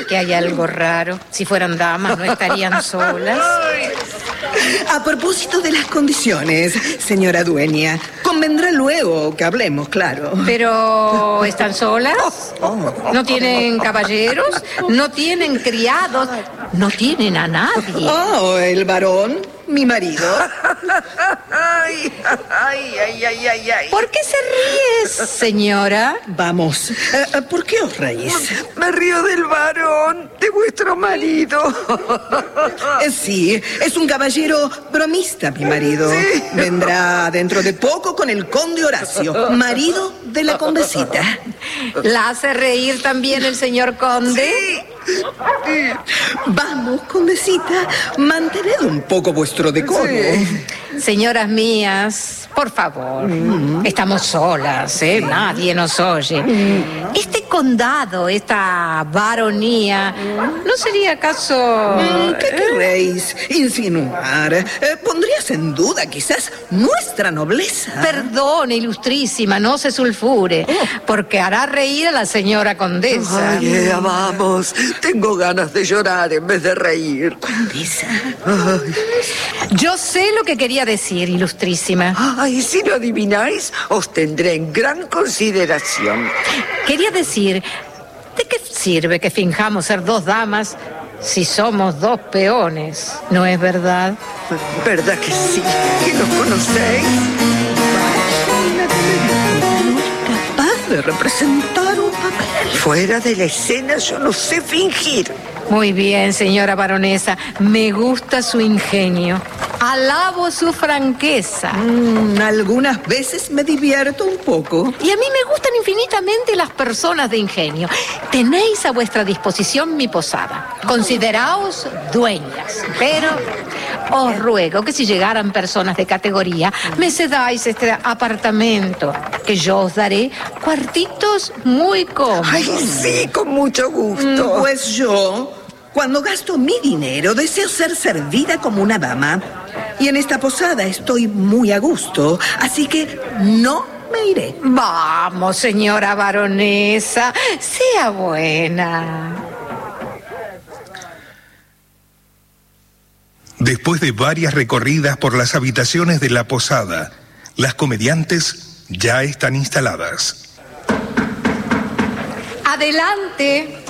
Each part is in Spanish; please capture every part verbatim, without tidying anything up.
que hay algo raro. Si fueran damas, no estarían solas. A propósito de las condiciones, señora dueña, convendrá luego que hablemos, claro. Pero, ¿están solas? ¿No tienen caballeros? ¿No tienen criados? ¿No tienen a nadie? Oh, el varón, mi marido. Ay, ay, ay, ay, ay, ay. ¿Por qué se ríe, señora? Vamos, eh, ¿por qué os reís? Me río del varón, de vuestro marido. Eh, Sí, es un caballero bromista, mi marido. Sí. Vendrá dentro de poco con el conde Horacio, marido de la condesita. ¿La hace reír también el señor conde? Sí. Vamos, condesita, mantened un poco vuestro decoro. Sí. Señoras mías, por favor, estamos solas, ¿eh? Nadie nos oye. Este condado, esta baronía, ¿no sería acaso...? ¿Qué querréis insinuar? Eh, ¿Pondrías en duda quizás nuestra nobleza? Perdone, ilustrísima, no se sulfure, porque hará reír a la señora condesa. Ay, Ea, vamos. Tengo ganas de llorar en vez de reír. Condesa. Ay. Yo sé lo que quería decir, ilustrísima. Ay, si lo adivináis, os tendré en gran consideración. Quería decir, ¿de qué sirve que finjamos ser dos damas si somos dos peones? ¿No es verdad? ¿Verdad que sí? ¿Que nos conocéis? Capaz de representar un papel. Fuera de la escena yo no sé fingir. Muy bien, señora baronesa. Me gusta su ingenio. Alabo su franqueza. Mm, algunas veces me divierto un poco. Y a mí me gustan infinitamente las personas de ingenio. Tenéis a vuestra disposición mi posada. Consideraos dueñas. Pero os ruego que si llegaran personas de categoría, me cedáis este apartamento, que yo os daré cuartitos muy cómodos. Ay, sí, con mucho gusto. Mm, Pues yo, cuando gasto mi dinero, deseo ser servida como una dama. Y en esta posada estoy muy a gusto, así que no me iré. Vamos, señora baronesa, sea buena. Después de varias recorridas por las habitaciones de la posada, las comediantes ya están instaladas. Adelante.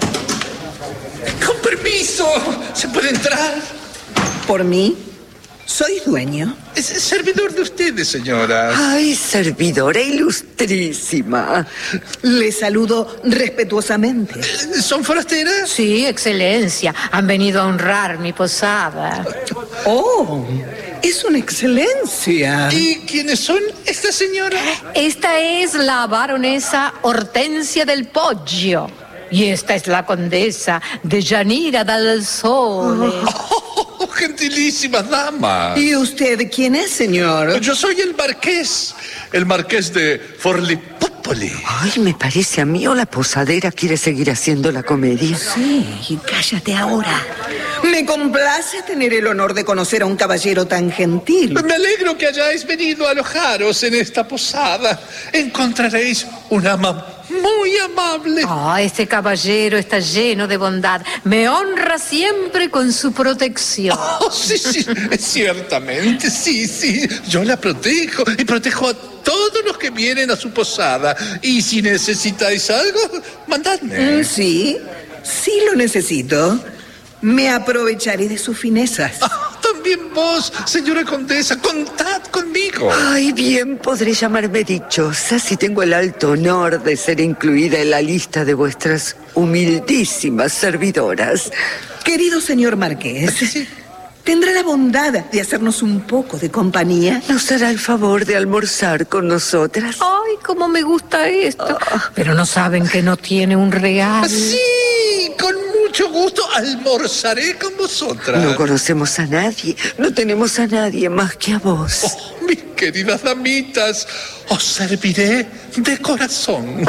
Con permiso, ¿se puede entrar? Por mí, soy dueño. Es servidor de ustedes, señora. Ay, servidora ilustrísima. Le saludo respetuosamente. ¿Son forasteras? Sí, excelencia. Han venido a honrar mi posada. Oh, es una excelencia. ¿Y quiénes son estas señoras? Esta es la baronesa Hortensia del Poggio. Y esta es la condesa de Yanira dal Sole. Oh, gentilísimas damas. ¿Y usted quién es, señor? Yo soy el marqués, el marqués de Forlipópoli. Ay, me parece a mí o la posadera quiere seguir haciendo la comedia. Sí, cállate ahora. Me complace tener el honor de conocer a un caballero tan gentil. Me alegro que hayáis venido a alojaros en esta posada. Encontraréis un ama muy amable. Ah, este caballero está lleno de bondad. Me honra siempre con su protección. Oh, sí, sí, ciertamente, sí, sí. Yo la protejo y protejo a todos los que vienen a su posada. Y si necesitáis algo, mandadme. Mm, Sí, sí lo necesito. Me aprovecharé de sus finezas. Ah, también vos, señora condesa, contad conmigo. Ay, bien podré llamarme dichosa si tengo el alto honor de ser incluida en la lista de vuestras humildísimas servidoras. Querido señor marqués, Sí. ¿tendrá la bondad de hacernos un poco de compañía? ¿Nos hará el favor de almorzar con nosotras? Ay, cómo me gusta esto. Pero no saben que no tiene un real. Sí, con mucho gusto almorzaré con vosotras. No conocemos a nadie, no tenemos a nadie más que a vos. Oh, mis queridas damitas, os serviré de corazón.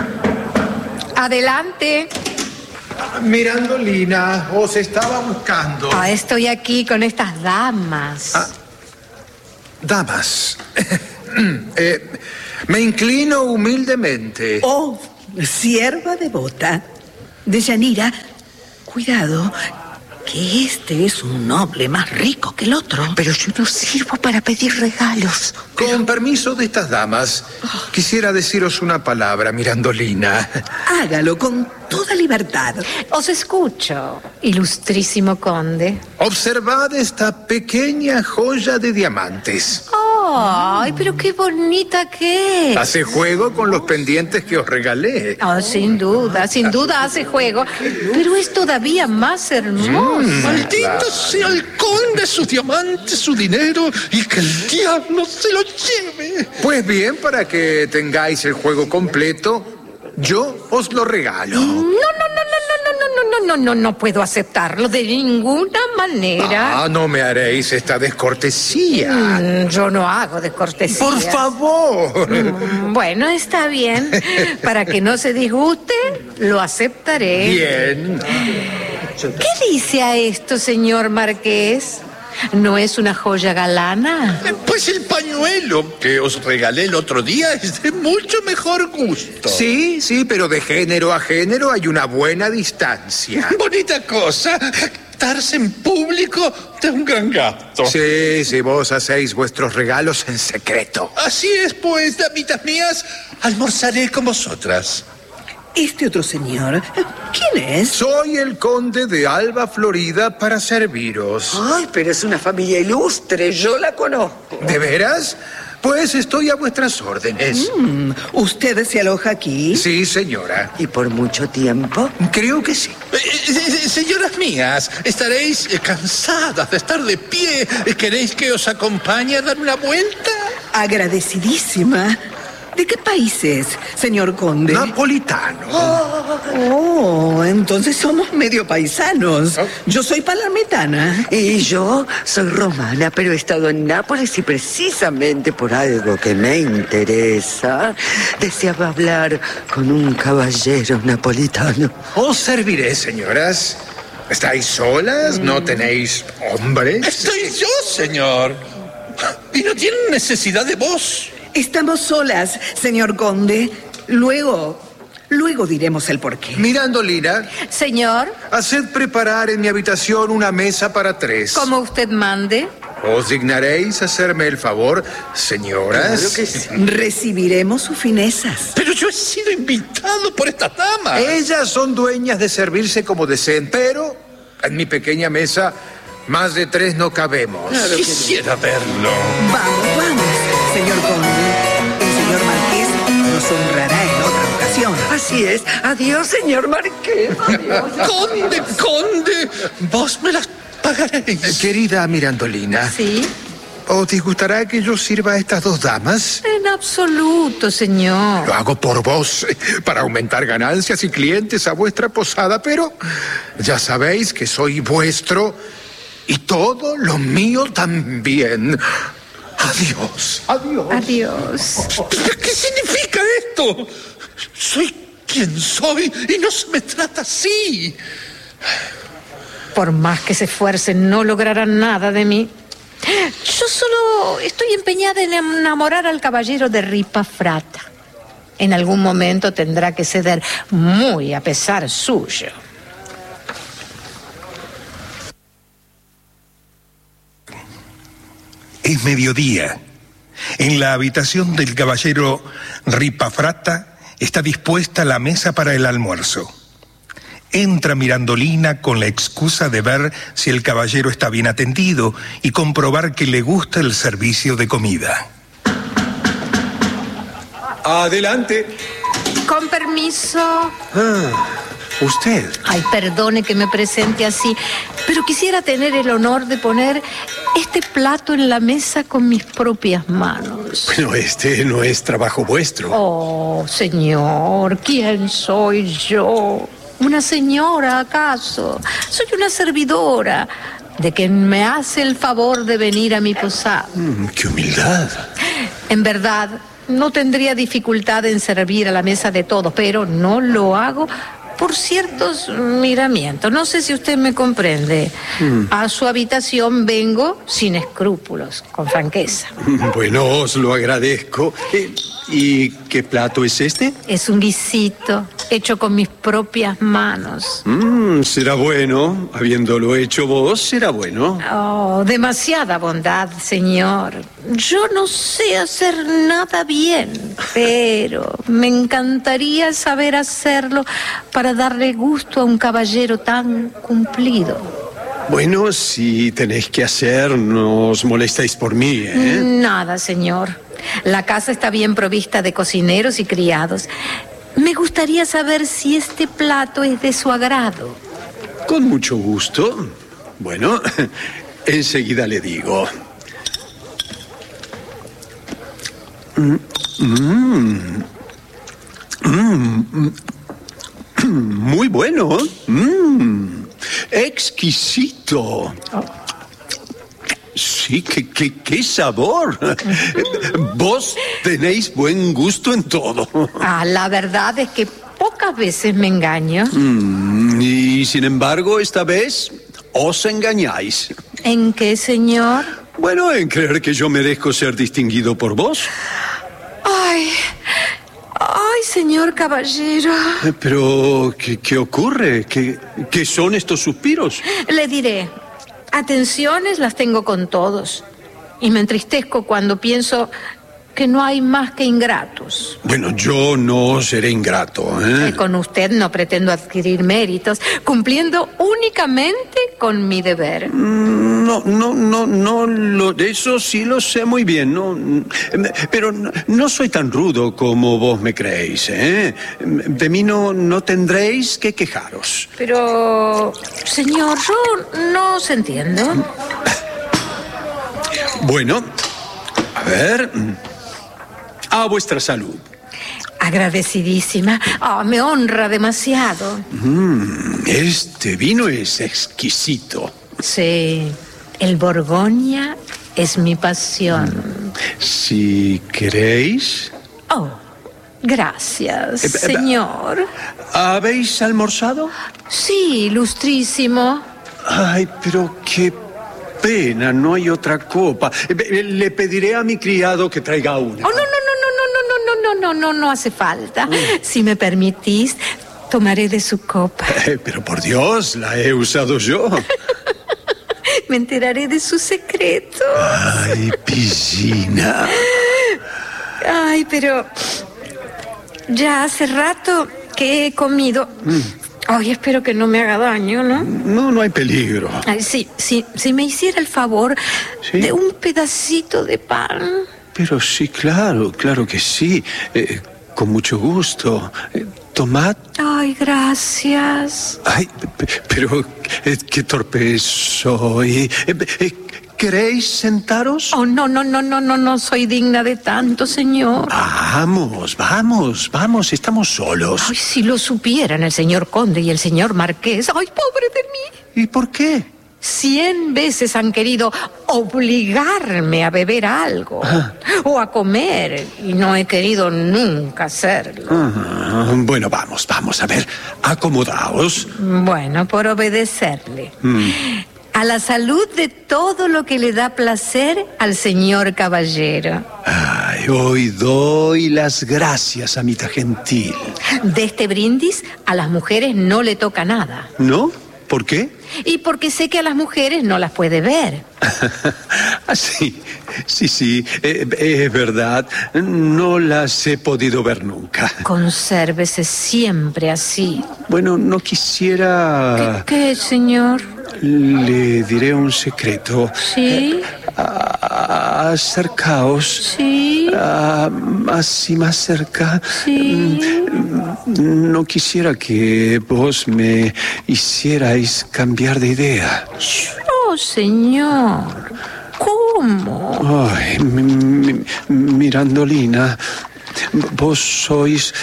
Adelante. Mirandolina, os estaba buscando. Ah, estoy aquí con estas damas. Ah, damas, eh, me inclino humildemente. Oh, sierva devota de Yanira, cuidado, que este es un noble más rico que el otro. Pero yo no sirvo para pedir regalos. Con permiso de estas damas, quisiera deciros una palabra, Mirandolina. Hágalo con toda libertad. Os escucho, ilustrísimo conde. Observad esta pequeña joya de diamantes. Ay, pero qué bonita que es. Hace juego con los pendientes que os regalé. Oh, sin duda, sin duda hace juego, pero es todavía más hermoso. Mm, Maldito claro. sea el conde, sus diamantes, su dinero, y que el diablo se lo lleve. Pues bien, para que tengáis el juego completo, yo os lo regalo. No, no, no, no, no, no, no, no, no, no puedo aceptarlo de ninguna manera. Ah, no me haréis esta descortesía. Mm, yo no hago de cortesía. Por favor. Mm, Bueno, está bien. Para que no se disguste, lo aceptaré. Bien. ¿Qué dice a esto, señor Marqués? ¿No es una joya galana? Eh, Pues el pañuelo que os regalé el otro día es de mucho mejor gusto. Sí, sí, pero de género a género hay una buena distancia. Bonita cosa, jactarse en público de un gran gasto. Sí, sí, vos hacéis vuestros regalos en secreto. Así es, pues, damitas mías, almorzaré con vosotras. Este otro señor, ¿quién es? Soy el conde de Alba Florida para serviros. Ay, pero es una familia ilustre, yo la conozco. ¿De veras? Pues estoy a vuestras órdenes. Mm, ¿Usted se aloja aquí? Sí, señora. ¿Y por mucho tiempo? Creo que sí. Eh, eh, señoras mías, estaréis eh, cansadas de estar de pie. ¿Queréis que os acompañe a dar una vuelta? Agradecidísima. ¿De qué país es, señor conde? Napolitano. Oh, entonces somos medio paisanos. Yo soy palermitana. Y yo soy romana, pero he estado en Nápoles y precisamente por algo que me interesa, deseaba hablar con un caballero napolitano. Os serviré, señoras. ¿Estáis solas? ¿No tenéis hombres? Estoy yo, señor. Y no tienen necesidad de vos. Estamos solas, señor conde. Luego, luego diremos el porqué. Mirandolina, Señor, haced preparar en mi habitación una mesa para tres. como usted mande. ¿Os dignaréis hacerme el favor, señoras? Claro que sí. Recibiremos sus finezas. Pero yo he sido invitado por estas damas. Ellas son dueñas de servirse como deseen, pero en mi pequeña mesa más de tres no cabemos. Quisiera verlo. Vamos, vamos, señor conde. El señor Marqués nos honrará en otra ocasión. Así es. Adiós, señor Marqués. Adiós. Conde, conde, vos me las pagaréis. Eh, Querida Mirandolina, Sí. ¿os disgustará que yo sirva a estas dos damas? En absoluto, señor. Lo hago por vos, eh, para aumentar ganancias y clientes a vuestra posada, pero ya sabéis que soy vuestro y todo lo mío también. Adiós. Adiós. Adiós. ¿Qué significa esto? Soy quien soy y no se me trata así. Por más que se esfuercen, no lograrán nada de mí. Yo solo estoy empeñada en enamorar al caballero de Ripafrata. En algún momento tendrá que ceder, muy a pesar suyo. Es mediodía. En la habitación del caballero Ripafrata está dispuesta la mesa para el almuerzo. Entra Mirandolina con la excusa de ver si el caballero está bien atendido y comprobar que le gusta el servicio de comida. Adelante. Con permiso. Ah, usted. Ay, perdone que me presente así, pero quisiera tener el honor de poner este plato en la mesa con mis propias manos. Pero este no es trabajo vuestro. Oh, señor, ¿quién soy yo? ¿Una señora, acaso? Soy una servidora de quien me hace el favor de venir a mi posada. Mm, ¡Qué humildad! En verdad, no tendría dificultad en servir a la mesa de todos, pero no lo hago por ciertos miramientos. No sé si usted me comprende. Mm. A su habitación vengo sin escrúpulos, con franqueza. Bueno, os lo agradezco. Eh, ¿Y qué plato es este? Es un guisito hecho con mis propias manos. Mm, será bueno. Habiéndolo hecho vos, será bueno. Oh, demasiada bondad, señor. Yo no sé hacer nada bien, pero me encantaría saber hacerlo para darle gusto a un caballero tan cumplido. Bueno, si tenéis que hacer, no os molestéis por mí, ¿eh? Nada, señor. La casa está bien provista de cocineros y criados. Me gustaría saber si este plato es de su agrado. Con mucho gusto. Bueno, enseguida le digo. Mm, mm, mm, mm, muy bueno. Mm, exquisito. Sí, qué, qué, qué sabor. Vos tenéis buen gusto en todo. Ah, la verdad es que pocas veces me engaño. Mm, y sin embargo, esta vez os engañáis. ¿En qué, señor? Bueno, en creer que yo merezco ser distinguido por vos. Ay, ay, señor caballero. Eh, Pero, ¿qué, qué ocurre? ¿Qué, ¿Qué son estos suspiros? Le diré, atenciones las tengo con todos. Y me entristezco cuando pienso que no hay más que ingratos. Bueno, yo no seré ingrato, ¿eh? Eh, Con usted no pretendo adquirir méritos, cumpliendo únicamente con mi deber. No, no, no, no, lo, de eso sí lo sé muy bien, no, pero no, no soy tan rudo como vos me creéis, ¿eh? De mí no, no tendréis que quejaros. Pero, señor, yo no os entiendo. Bueno, a ver, a vuestra salud. Agradecidísima. Ah, me honra demasiado. Mm, este vino es exquisito. Sí, el Borgoña es mi pasión. Si queréis. Oh, gracias, Eh, eh, señor. ¿Habéis almorzado? Sí, ilustrísimo. Ay, pero qué pena, no hay otra copa. Eh, Le pediré a mi criado que traiga una. Oh, no, no, no, no, no, no, no, no, no, no hace falta. Si me permitís, tomaré de su copa. Eh, pero por Dios, la he usado yo. Me enteraré de su secreto. Ay, piscina. Ay, pero ya hace rato que he comido. Ay, espero que no me haga daño, ¿no? No, no hay peligro. Ay, sí, sí, si me hiciera el favor ¿Sí? de un pedacito de pan. Pero sí, claro, claro que sí. Eh, con mucho gusto. Eh, tomad. Ay, gracias. Ay, p- pero eh, qué torpe soy. Eh, eh, ¿Queréis sentaros? Oh, no, no, no, no, no, no soy digna de tanto, señor. Vamos, vamos, vamos, estamos solos. Ay, si lo supieran el señor conde y el señor marqués. Ay, pobre de mí. ¿Y por qué? Cien veces han querido obligarme a beber algo o a comer y no he querido nunca hacerlo. Ah, bueno, vamos, vamos, a ver, acomodaos. Bueno, por obedecerle. A la salud de todo lo que le da placer al señor caballero. Ay, hoy doy las gracias, amita gentil. De este brindis a las mujeres no le toca nada. ¿No? ¿Por qué? Y porque sé que a las mujeres no las puede ver. Ah, sí, sí, sí, eh, es verdad. No las he podido ver nunca. Consérvese siempre así. Bueno, no quisiera... ¿Qué, qué, señor? Le diré un secreto. ¿Sí? A- acercaos. ¿Sí? Ah, así más cerca. Sí. Mm, No quisiera que vos me hicierais cambiar de idea. Oh, señor. ¿Cómo? Ay, mi- mi- Mirandolina, vos sois...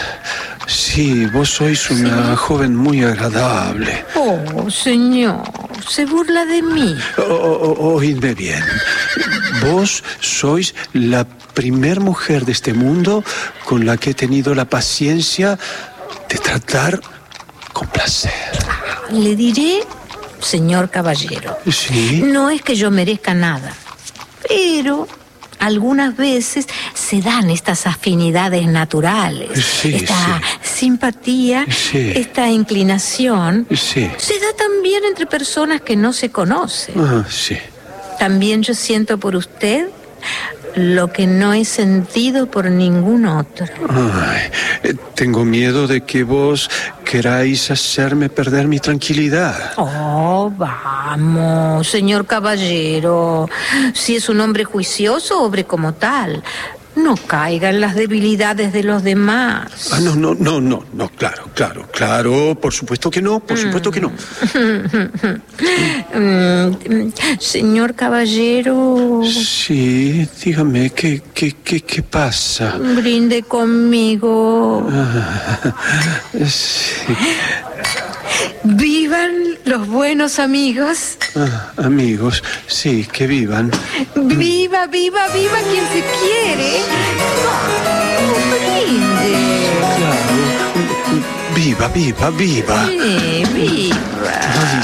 Sí, vos sois una joven muy agradable. Oh, señor. Se burla de mí. O- o- Oídme bien. Vos sois la primer mujer de este mundo con la que he tenido la paciencia de tratar con placer. Le diré, señor caballero, ¿Sí? no es que yo merezca nada, pero algunas veces se dan estas afinidades naturales. Sí, Esta sí. simpatía, Sí. esta inclinación, Sí. se da también entre personas que no se conocen. Ah, sí. También yo siento por usted lo que no he sentido por ningún otro. Ay, eh, tengo miedo de que vos queráis hacerme perder mi tranquilidad. Oh, vamos, señor caballero. Si es un hombre juicioso, obre como tal. No caiga en las debilidades de los demás. Ah, no, no, no, no, no, claro, claro, claro, por supuesto que no, por supuesto que no. Mm, señor caballero, Sí, dígame, ¿qué, qué, qué, qué pasa? brinde conmigo. Sí. Vivan los buenos amigos. Ah, amigos, sí, que vivan. Viva, viva, viva quien se quiere. Oh, brinde. Claro. Viva, viva, viva. Sí, viva.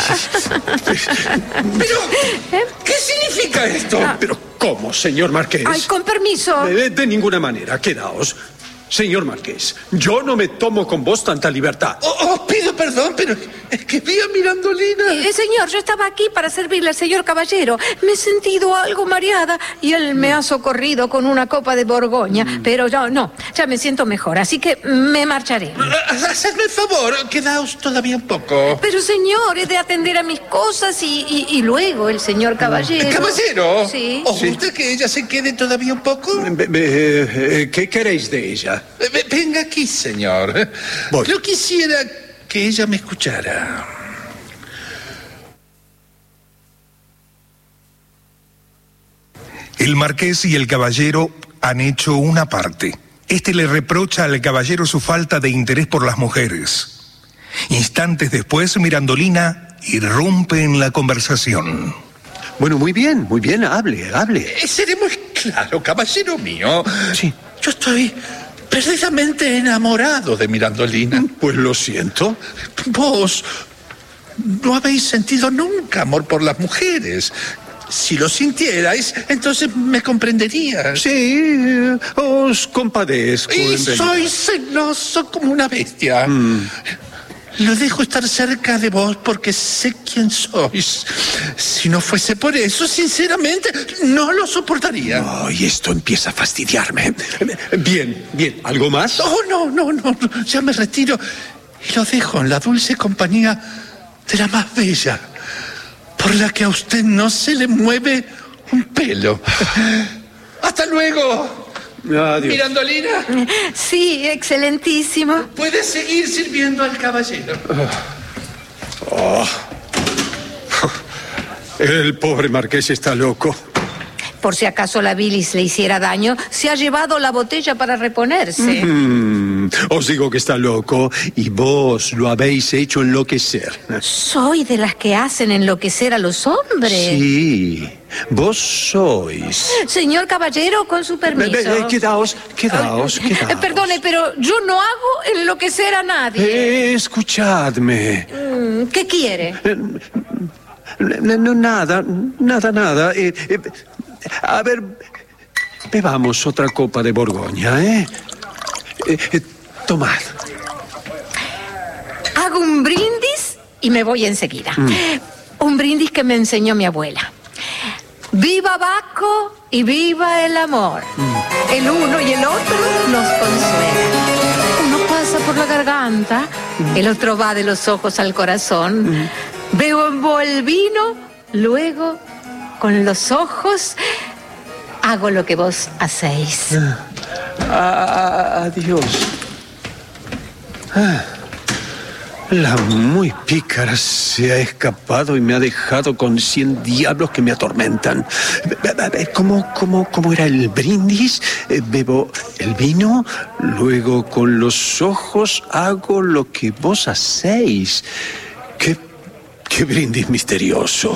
Pero, ¿qué significa esto? Pero, ¿cómo, señor Marqués? Ay, con permiso. De, de ninguna manera, quedaos. Señor Marqués, yo no me tomo con vos tanta libertad. Oh, oh, pido perdón, pero es que vi a Mirandolina. Eh, señor, yo estaba aquí para servirle al señor caballero. Me he sentido algo mareada y él me ha socorrido con una copa de Borgoña. Mm. Pero yo no, ya me siento mejor, así que me marcharé. Hacedme el favor, quedaos todavía un poco. Pero señor, he de atender a mis cosas y, y, y luego el señor caballero. ¿El caballero? Sí. ¿Os gusta que ella se quede todavía un poco? Be- be- eh, ¿Qué queréis de ella? Eh, Venga aquí, señor. Voy. Yo quisiera que ella me escuchara. El marqués y el caballero han hecho una parte. Este le reprocha al caballero su falta de interés por las mujeres. Instantes después, Mirandolina irrumpe en la conversación. Bueno, muy bien, muy bien, hable, hable. Eh, seré muy claro, caballero mío. Sí. Yo estoy perdidamente enamorado de Mirandolina. Pues lo siento. Vos no habéis sentido nunca amor por las mujeres. Si lo sintierais, entonces me comprenderías. Sí, os compadezco. Y en soy celoso como una bestia. Mm. Lo dejo estar cerca de vos porque sé quién sois. Si no fuese por eso, sinceramente, no lo soportaría. Ay, esto empieza a fastidiarme. Bien, bien. ¿Algo más? Oh, no, no, no. Ya me retiro y lo dejo en la dulce compañía de la más bella, por la que a usted no se le mueve un pelo. ¡Hasta luego! Adiós. Mirandolina. Sí, excelentísimo. Puedes seguir sirviendo al caballero. Oh. El pobre marqués está loco. Por si acaso la bilis le hiciera daño, se ha llevado la botella para reponerse. Mm, os digo que está loco y vos lo habéis hecho enloquecer. Soy de las que hacen enloquecer a los hombres. Sí, vos sois. Señor caballero, con su permiso. Be- be- quedaos, quedaos, quedaos. Eh, perdone, pero yo no hago enloquecer a nadie. Eh, escuchadme. Mm, ¿Qué quiere? Eh, no, no, nada, nada, nada. Eh, eh, a ver, bebamos otra copa de Borgoña, ¿eh? eh, eh tomad. Hago un brindis y me voy enseguida. Mm. Un brindis que me enseñó mi abuela. Viva Baco y viva el amor. Mm. El uno y el otro nos consuelan. Uno pasa por la garganta, mm. el otro va de los ojos al corazón. Mm. Bebo el vino, luego con los ojos hago lo que vos hacéis. Ah, adiós. Ah, la muy pícara se ha escapado y me ha dejado con cien diablos que me atormentan. ¿Cómo, cómo, cómo era el brindis? Bebo el vino, luego con los ojos hago lo que vos hacéis. ¿Qué ¡Qué brindis misterioso!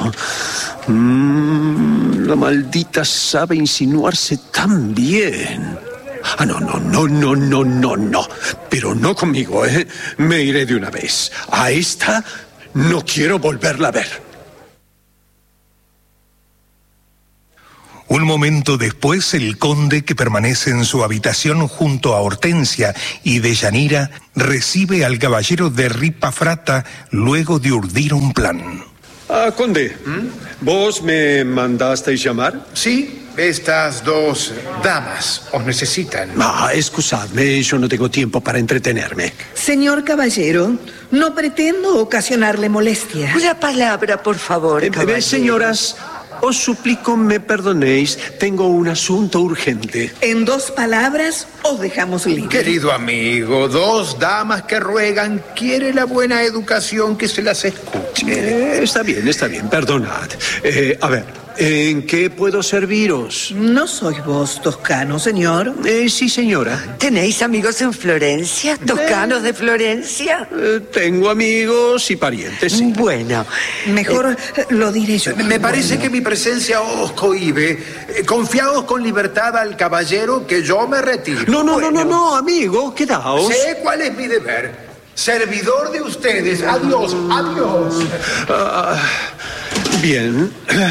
Mm, la maldita sabe insinuarse tan bien. Ah, no, no, no, no, no, no, no. Pero no conmigo, ¿eh? Me iré de una vez. A esta no quiero volverla a ver. Un momento después, el conde, que permanece en su habitación junto a Hortensia y Deyanira, recibe al caballero de Ripafrata luego de urdir un plan. Ah, conde, ¿Mm? ¿vos me mandasteis llamar? Sí, estas dos damas os necesitan. Ah, excusadme, yo no tengo tiempo para entretenerme. Señor caballero, no pretendo ocasionarle molestia. Una palabra, por favor, Eh, caballero. señoras, os suplico me perdonéis, tengo un asunto urgente. En dos palabras, os dejamos libre. Querido amigo, dos damas que ruegan, quiere la buena educación que se las escuche. Eh, está bien, está bien, perdonad. Eh, a ver, ¿en qué puedo serviros? No sois vos toscano, señor. Eh, sí, señora. ¿Tenéis amigos en Florencia? ¿Toscanos de Florencia? Eh, tengo amigos y parientes, sí. Bueno. Mejor eh, lo diré yo. Me parece Bueno. que mi presencia os cohíbe. Eh, Confiaos con libertad al caballero que yo me retiro. No, no, no, no, Bueno, no, amigo, quedaos. Sé cuál es mi deber. Servidor de ustedes. Adiós, adiós. Ah, bien.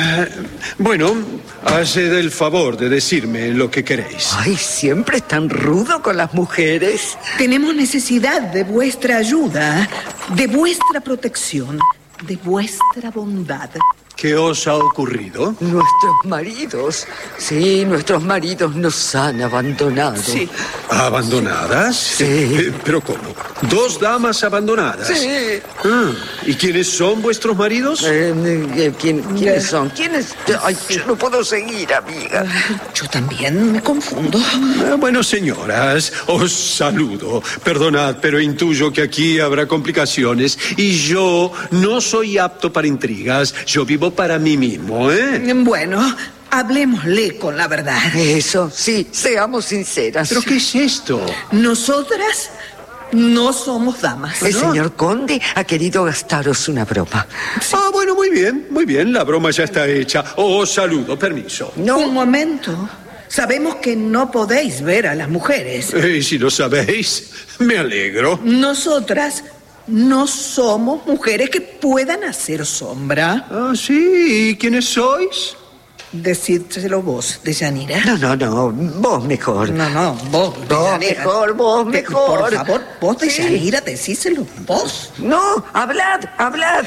Bueno, haced el favor de decirme lo que queréis. Ay, siempre es tan rudo con las mujeres. Tenemos necesidad de vuestra ayuda, de vuestra protección, de vuestra bondad. ¿Qué os ha ocurrido? Nuestros maridos, sí, nuestros maridos nos han abandonado. Sí. ¿Abandonadas? Sí. Eh, ¿Pero cómo? ¿Dos damas abandonadas? Sí. Ah, ¿y quiénes son vuestros maridos? Eh, eh, ¿quién- ¿Quiénes son? ¿Quiénes? Ay, yo no puedo seguir, amiga. Yo también me confundo. Ah, bueno, señoras, os saludo. Perdonad, pero intuyo que aquí habrá complicaciones y yo no soy apto para intrigas. Yo vivo para mí mismo, ¿eh? Bueno, hablemosle con la verdad. Eso, sí, seamos sinceras. ¿Pero qué es esto? Nosotras no somos damas. El ¿no? señor conde ha querido gastaros una broma. Ah, bueno, muy bien, muy bien. La broma ya está hecha. Os saludo, permiso. No, Un momento. Sabemos que no podéis ver a las mujeres. Eh, si lo sabéis, me alegro. Nosotras no somos mujeres que puedan hacer sombra. Ah, sí. ¿Y quiénes sois? Decídselo vos, Deyanira. no, no, no, vos mejor. No, no, vos, Vos Deyanira. mejor, vos De- mejor. Por favor, vos, Sí. Deyanira, decíselo vos. No, hablad, hablad.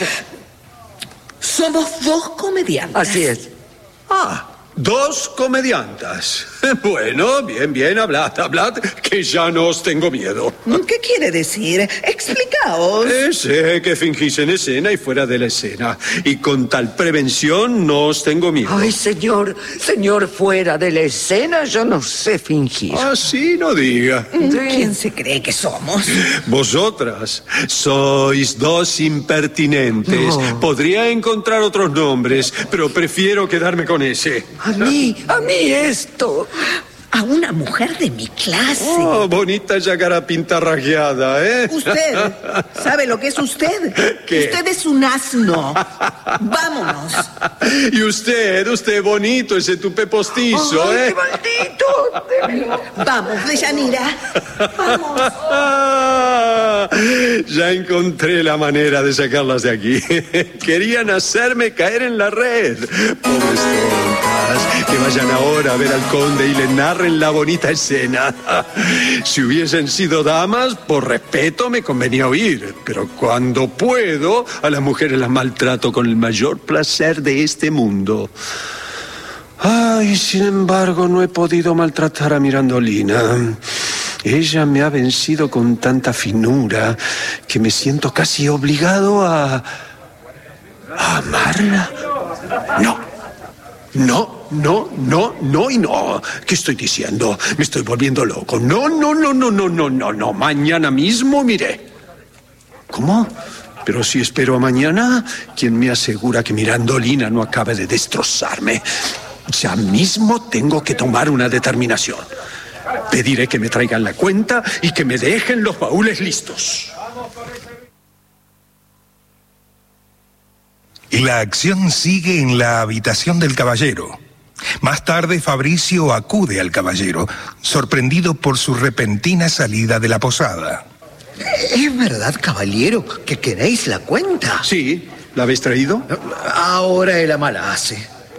Somos dos comediantes. Así es. Ah, dos comediantas. Bueno, bien, bien, hablad, hablad, que ya no os tengo miedo. ¿Qué quiere decir? Explicaos. Eh, sé que fingís en escena y fuera de la escena. Y con tal prevención no os tengo miedo. Ay, señor, señor, fuera de la escena yo no sé fingir. Así no diga. ¿Quién se cree que somos? Vosotras sois dos impertinentes. No. Podría encontrar otros nombres, pero prefiero quedarme con ese. A mí, a mí esto. A una mujer de mi clase. Oh, bonita yacara pintarrajeada, ¿eh? Usted, ¿sabe lo que es usted? ¿Qué? Usted es un asno. Vámonos. Y usted, usted bonito, ese tupe postizo, Ay, ¿eh? qué maldito. De verdad. Vamos, Deyanira. Vamos. Ah, ya encontré la manera de sacarlas de aquí. Querían hacerme caer en la red. Pobres tontas, que vayan ahora a ver al conde y le narren la bonita escena. Si hubiesen sido damas, por respeto me convenía oír, pero cuando puedo, a las mujeres las maltrato con el mayor placer de este mundo. Ay, sin embargo, no he podido maltratar a Mirandolina. Ella me ha vencido con tanta finura que me siento casi obligado a... ¿a amarla? No, no, no, no, no y no. ¿Qué estoy diciendo? Me estoy volviendo loco. No, no, no, no, no, no, no, no. Mañana mismo miré. ¿Cómo? Pero si espero a mañana, ¿quién me asegura que Mirandolina no acabe de destrozarme? Ya mismo tengo que tomar una determinación. Pediré que me traigan la cuenta y que me dejen los baúles listos. Y la acción sigue en la habitación del caballero. Más tarde, Fabricio acude al caballero, sorprendido por su repentina salida de la posada. ¿Es verdad, caballero, que queréis la cuenta? Sí, ¿la habéis traído? Ahora el ama la hace.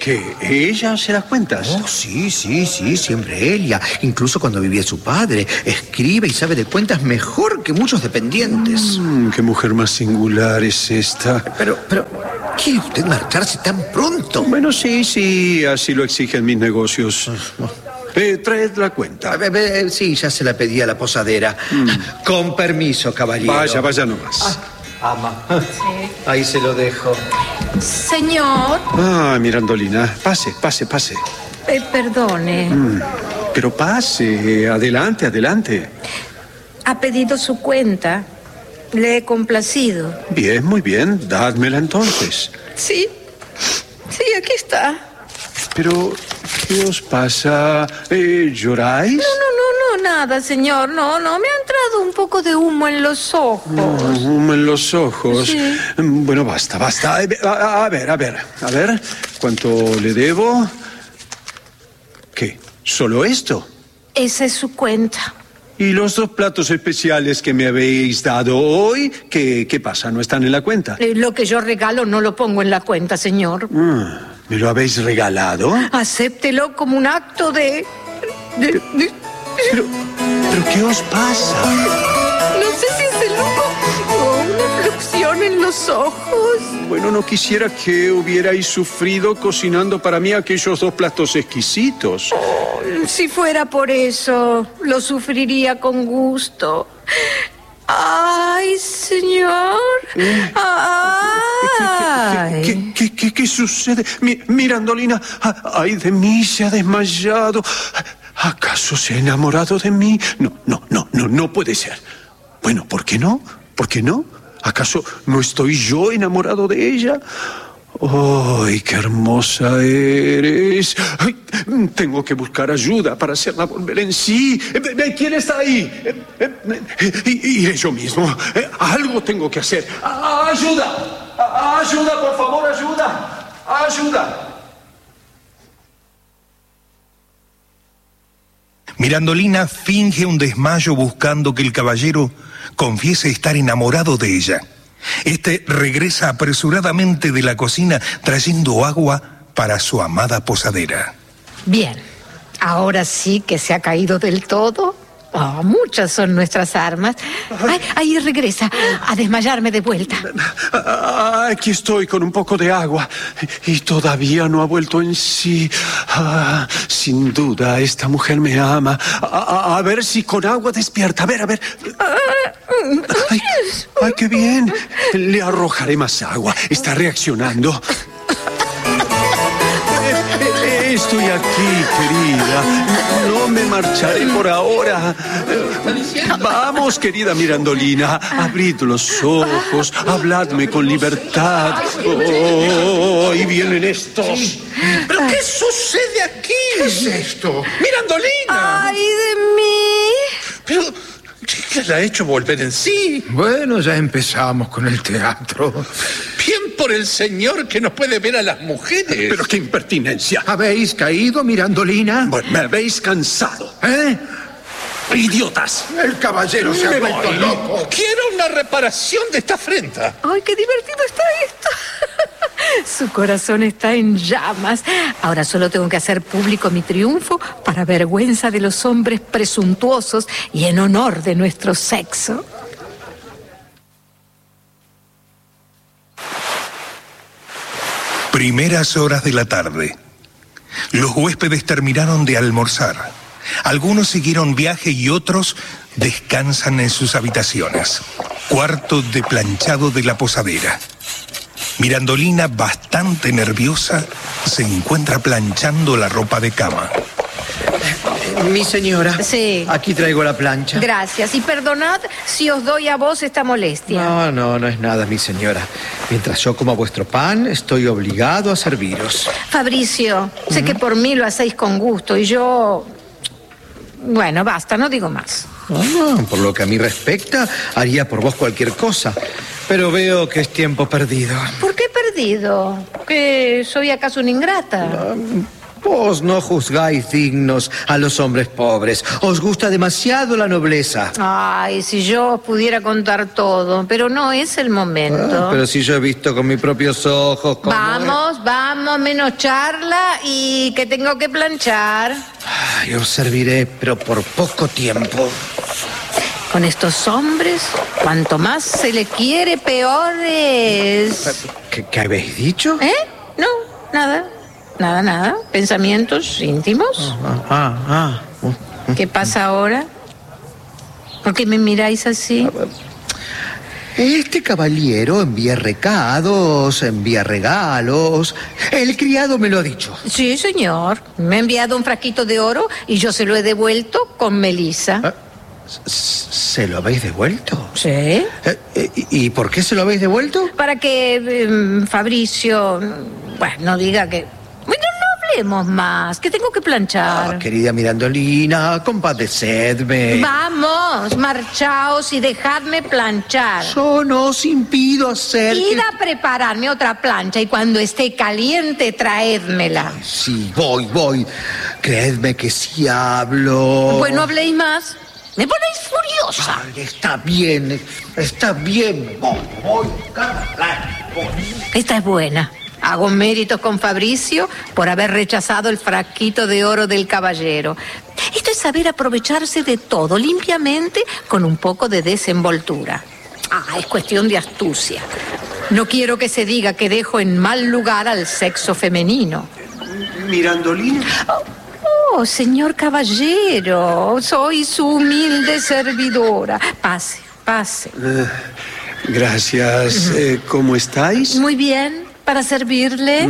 ¿Qué? ¿Ella hace las cuentas? Oh, sí, sí, sí, siempre ella. Incluso cuando vivía su padre. Escribe y sabe de cuentas mejor que muchos dependientes. Mm, qué mujer más singular es esta. Pero, pero, ¿quiere usted marcharse tan pronto? Bueno, sí, sí, así lo exigen mis negocios. Eh, traed la cuenta. A ver, ver, sí, ya se la pedí a la posadera. Mm. Con permiso, caballero. Vaya, vaya nomás. Ah, ama. Sí. Ahí se lo dejo. Señor. Ah, Mirandolina, pase, pase, pase. Eh, perdone. Mm. Pero pase, adelante, adelante. Ha pedido su cuenta. Le he complacido. Bien, muy bien. Dádmela entonces. Sí. Sí, aquí está. Pero, ¿qué os pasa? Eh, ¿Lloráis? No, no, no, no, nada, señor. No, no, me ha entrado un poco de humo en los ojos. Mm, humo en los ojos. Sí. Bueno, basta, basta. A, a, a ver, a ver, a ver. ¿Cuánto le debo? ¿Qué? ¿Solo esto? Esa es su cuenta. ¿Y los dos platos especiales que me habéis dado hoy? ¿Qué, qué pasa? ¿No están en la cuenta? Eh, lo que yo regalo no lo pongo en la cuenta, señor. Mm, ¿me lo habéis regalado? Acéptelo como un acto de... de, de... Pero, ¿pero qué os pasa? No sé si es el humo o una fluxión en los ojos. Bueno, no quisiera que hubierais sufrido cocinando para mí aquellos dos platos exquisitos. Oh, si fuera por eso, lo sufriría con gusto. ¡Ay, señor! ¡Ay! ¿Qué, qué, qué, qué sucede? Mi, Mirandolina, ¡ay de mí! Se ha desmayado. ¿Acaso se ha enamorado de mí? No, no, no, no, no puede ser. Bueno, ¿por qué no? ¿Por qué no? ¿Acaso no estoy yo enamorado de ella? ¡Ay, qué hermosa eres! Ay, tengo que buscar ayuda para hacerla volver en sí. ¿Quién está ahí? Iré yo mismo. Algo tengo que hacer. ¡Ayuda! ¡Ayuda, por favor, ayuda! ¡Ayuda! Mirandolina finge un desmayo buscando que el caballero confiese estar enamorado de ella. Este regresa apresuradamente de la cocina trayendo agua para su amada posadera. Bien, ahora sí que se ha caído del todo. Oh, muchas son nuestras armas. Ay, ahí regresa a desmayarme de vuelta. Aquí estoy con un poco de agua y todavía no ha vuelto en sí. Ah, sin duda, esta mujer me ama. A, a, a ver si con agua despierta. A ver, a ver. Ay, ay, qué bien. Le arrojaré más agua. Está reaccionando. Estoy aquí, querida. No me marcharé por ahora. Vamos, querida Mirandolina. Abrid los ojos. Habladme con libertad. Oh, ahí vienen estos. ¿Pero qué sucede aquí? ¿Qué es esto? ¡Mirandolina! ¡Ay, de mí! Pero... ¿qué la ha hecho volver en sí? Bueno, ya empezamos con el teatro. Bien por el señor que no puede ver a las mujeres. Pero qué impertinencia. ¿Habéis caído, Mirandolina? Bueno, me habéis cansado. ¿Eh? ¡Idiotas! El caballero se ha vuelto loco. Quiero una reparación de esta afrenta. ¡Ay, qué divertido está esto! Su corazón está en llamas. Ahora solo tengo que hacer público mi triunfo para vergüenza de los hombres presuntuosos y en honor de nuestro sexo. Primeras horas de la tarde. Los huéspedes terminaron de almorzar. Algunos siguieron viaje y otros descansan en sus habitaciones. Cuarto de planchado de la posadera. Mirandolina, bastante nerviosa, se encuentra planchando la ropa de cama. Mi señora. Sí. Aquí traigo la plancha. Gracias. Y perdonad si os doy a vos esta molestia. No, no, no es nada, mi señora. Mientras yo como vuestro pan, estoy obligado a serviros. Fabricio, uh-huh. sé que por mí lo hacéis con gusto y yo... Bueno, basta, no digo más. Ah, por lo que a mí respecta, haría por vos cualquier cosa. Pero veo que es tiempo perdido. ¿Por qué perdido? ¿Que soy acaso una ingrata? Uh, Vos no juzgáis dignos a los hombres pobres. Os gusta demasiado la nobleza. Ay, si yo pudiera contar todo, pero no es el momento. Ah, pero si yo he visto con mis propios ojos cómo Vamos, es. vamos, menos charla y que tengo que planchar. Ay, os serviré, pero por poco tiempo. Con estos hombres, cuanto más se le quiere, peor es. ¿Qué, qué habéis dicho? ¿Eh? No, nada. Nada, nada. Pensamientos íntimos. Ah, ah, ah. ¿Qué pasa ahora? ¿Por qué me miráis así? Este caballero envía recados, envía regalos. El criado me lo ha dicho. Sí, señor. Me ha enviado un frasquito de oro y yo se lo he devuelto con melisa. ¿Ah? ¿Se lo habéis devuelto? Sí. Eh, eh, ¿Y por qué se lo habéis devuelto? Para que eh, Fabricio, bueno, no diga que... Bueno, no hablemos más, que tengo que planchar. Ah, querida Mirandolina, compadecedme. Vamos, marchaos y dejadme planchar. Yo no os impido hacer... Id que- a prepararme otra plancha y cuando esté caliente, traédmela. Sí, voy, voy. Creedme que sí hablo. Pues no habléis más. Me ponéis furiosa. Ay, está bien, está bien. Voy, voy, Carla, voy. Esta es buena. Hago méritos con Fabricio por haber rechazado el frasquito de oro del caballero. Esto es saber aprovecharse de todo limpiamente con un poco de desenvoltura. Ah, es cuestión de astucia. No quiero que se diga que dejo en mal lugar al sexo femenino. Mirandolina. Oh, señor caballero, soy su humilde servidora. Pase, pase. Eh, gracias. Eh, ¿Cómo estáis? Muy bien, para servirle.